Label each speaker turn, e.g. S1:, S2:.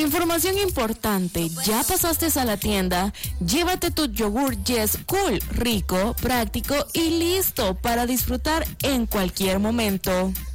S1: Información importante, ya pasaste a la tienda, llévate tu yogur Yes Cool, rico, práctico y listo para disfrutar en cualquier momento.